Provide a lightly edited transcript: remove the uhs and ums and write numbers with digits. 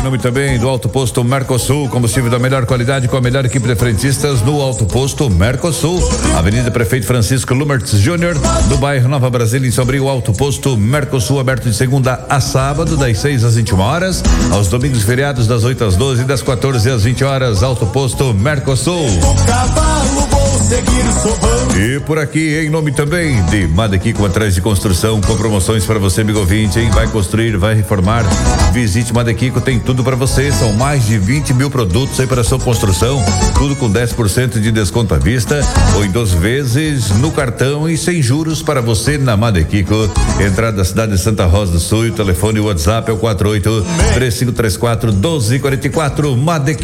nome também do Alto Posto Mercosul, combustível da melhor qualidade com a melhor equipe de frentistas no Alto Posto Mercosul. Avenida Prefeito Francisco Lumertz Júnior, do bairro Nova Brasília, em Sombrio. Alto Posto Mercosul, aberto de segunda a sábado, das 6 às 21 horas, aos domingos e feriados, das 8 às 12 e das 14 às 20 horas. Alto Posto Mercosul. E por aqui, em nome também de Madequico, atrás de construção, com promoções para você, amigo ouvinte, hein? Vai construir, vai reformar, visite Madequico, tem tudo para você. São mais de 20 mil produtos aí para sua construção, tudo com 10% de desconto à vista ou em 12 vezes no cartão e sem juros para você na Madequico. Entrada da cidade de Santa Rosa do Sul. O telefone e o WhatsApp é o 48-3534-1244. Madequico.